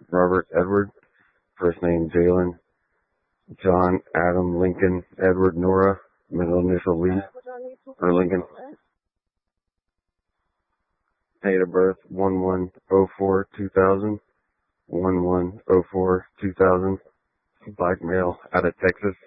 Robert Edward. First name Jalen. John Adam Lincoln Edward Nora. Middle initial Lee or Lincoln. Date of birth 1104-2000. 1104-2000. Black male out of Texas.